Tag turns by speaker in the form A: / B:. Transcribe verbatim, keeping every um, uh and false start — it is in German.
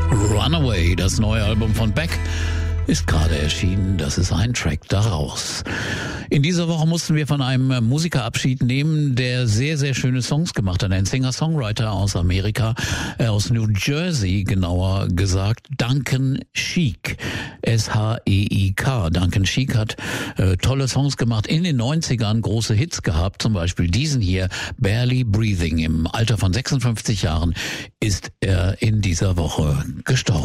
A: Runaway, das neue Album von Beck, ist gerade erschienen. Das ist ein Track daraus. In dieser Woche mussten wir von einem Musiker Abschied nehmen, der sehr, sehr schöne Songs gemacht hat. Ein Singer-Songwriter aus Amerika, äh, aus New Jersey genauer gesagt, Duncan Sheik. S H E I K. Duncan Sheik hat äh, tolle Songs gemacht, in den neunzigern große Hits gehabt, zum Beispiel diesen hier, Barely Breathing. Im Alter von sechsundfünfzig Jahren ist er in dieser Woche gestorben.